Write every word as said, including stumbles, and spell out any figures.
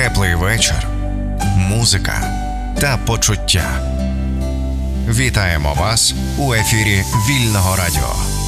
теплий вечір, музика та почуття. Вітаємо вас у ефірі Вільного радіо.